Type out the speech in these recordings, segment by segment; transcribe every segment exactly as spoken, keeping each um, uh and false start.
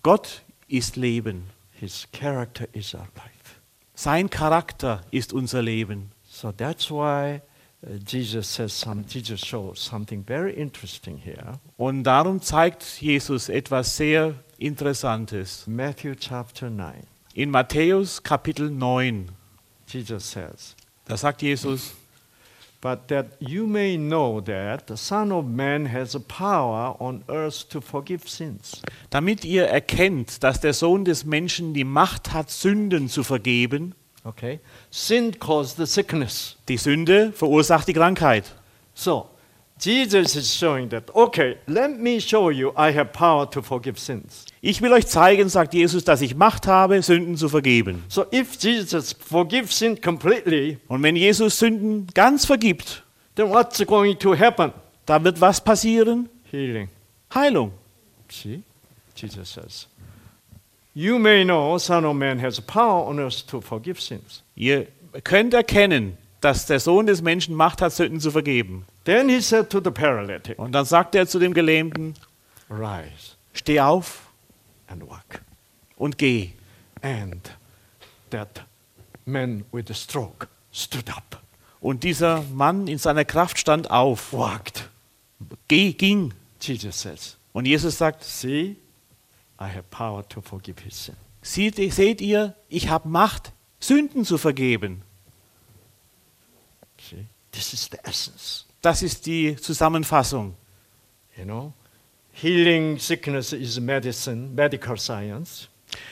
Gott ist Leben. His character is our life. Sein Charakter ist unser Leben. So that's why uh, Jesus says some, Jesus shows something very interesting here. Und darum zeigt Jesus etwas sehr Interessantes. Matthew chapter nine. In Matthäus Kapitel neun, Jesus says, da sagt Jesus, but that you may know that the Son of Man has a power on earth to forgive sins. damit ihr erkennt, dass der Sohn des Menschen die Macht hat, Sünden zu vergeben. Okay? Sin caused the sickness. Die Sünde verursacht die Krankheit. So, Jesus is showing that, okay, let me show you I have power to forgive sins. Ich will euch zeigen, sagt Jesus, dass ich Macht habe, Sünden zu vergeben. So if Jesus forgives sin completely, Und wenn Jesus Sünden ganz vergibt, then what's going to happen? da wird was passieren? Healing. Heilung. See? Jesus says, you may know Son of Man has power on earth to forgive sins. Ihr könnt erkennen, dass der Sohn des Menschen Macht hat, Sünden zu vergeben. Then he said to the paralytic, Und dann sagt er zu dem Gelähmten, rise steh auf and walk. und geh. And that man with the stroke stood up, Und dieser Mann in seiner Kraft stand auf, walked. geh, ging. Jesus says, Und Jesus sagt, see, I have power to forgive his sin. seht, seht ihr, ich habe Macht, Sünden zu vergeben. See, this is the essence. Das ist die Zusammenfassung. You know, healing sickness is medicine, medical science.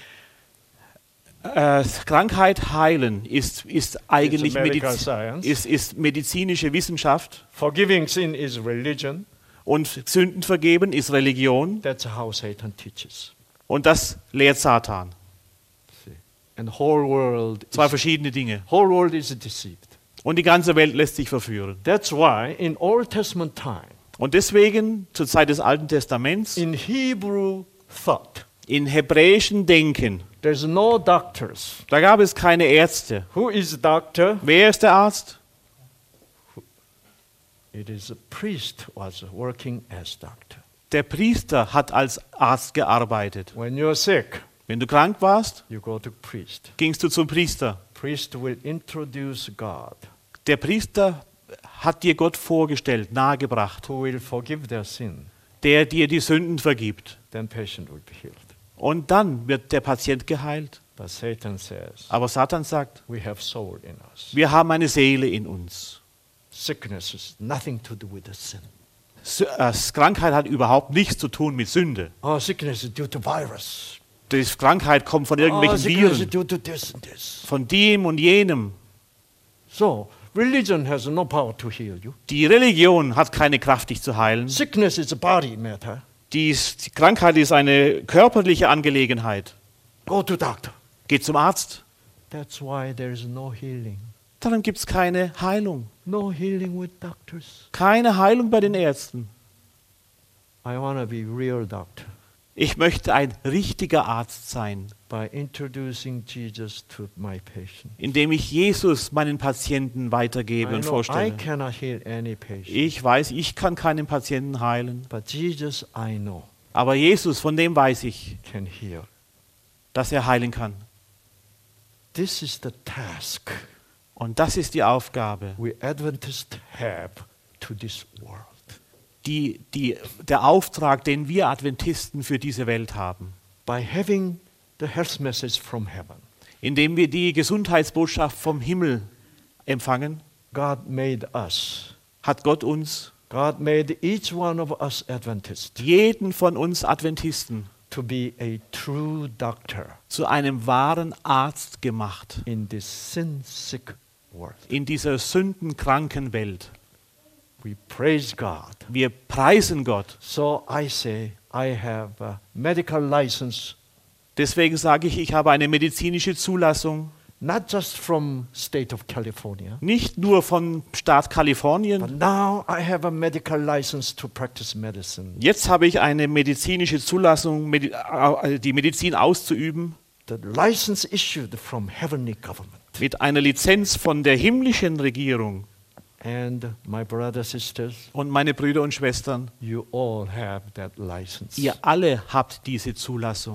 Äh, Krankheit heilen ist, ist eigentlich It's a medical Mediz science. ist, ist medizinische Wissenschaft. Forgiving sin is religion. Und Sünden vergeben ist Religion. That's how Satan teaches. Und das lehrt Satan. See, and the whole world, Zwei is, verschiedene Dinge. whole world is deceived. Und die ganze Welt lässt sich verführen. That's why in Old Testament time, Und deswegen zur Zeit des Alten Testaments, in Hebrew thought, in hebräischen Denken, there's no doctors. da gab es keine Ärzte. Who is a doctor? Wer ist der Arzt? It is a priest was working as doctor. Der Priester hat als Arzt gearbeitet. When you're sick, Wenn du krank warst, you go to priest. gingst du zum Priester. Priest will introduce God, Der Priester hat dir Gott vorgestellt, nahegebracht, who will forgive their sin. der dir die Sünden vergibt. Then patient will be healed. Und dann wird der Patient geheilt. But Satan says, Aber Satan sagt, we have soul in us. wir haben eine Seele in uns. Sickness is nothing to do with the sin. S- äh, Krankheit hat überhaupt nichts zu tun mit Sünde. Oh, sickness is due to virus. Die Krankheit kommt von Oh, irgendwelchen sickness is Viren, due to this and this. von dem und jenem. So, religion has no power to heal you. Die Religion hat keine Kraft, dich zu heilen. Sickness is a body matter. Die, ist, die Krankheit ist eine körperliche Angelegenheit. Go to doctor. Geh zum Arzt. That's why there is no healing. Daran gibt es keine Heilung. No healing with doctors. Keine Heilung bei den Ärzten. I want to be real doctor Ich möchte ein richtiger Arzt sein, by introducing Jesus to my patient. indem ich Jesus meinen Patienten weitergebe I und know I vorstelle. cannot heal any patient, Ich weiß, ich kann keinen Patienten heilen, but Jesus I know aber Jesus, von dem weiß ich, can heal. dass er heilen kann. This is the task Und das ist die Aufgabe, we Adventists have to this world. die, die, der Auftrag, den wir Adventisten für diese Welt haben. By having the health message from heaven, Indem wir die Gesundheitsbotschaft vom Himmel empfangen, God made us. hat Gott uns, God made each one of us Adventists jeden von uns Adventisten, to be a true doctor zu einem wahren Arzt gemacht in this sin-sick world. in dieser sündenkranken Welt. We praise God. Wir preisen Gott. So I say, I have a medical license, Deswegen sage ich, ich habe eine medizinische Zulassung, not just from state of California, nicht nur vom Staat Kalifornien. but now I have a medical license to practice medicine. Jetzt habe ich eine medizinische Zulassung, medi- äh, die Medizin auszuüben, The license issued from heavenly government. mit einer Lizenz von der himmlischen Regierung. And my brothers, sisters, Und meine Brüder und Schwestern, you all have that license. ihr alle habt diese Zulassung.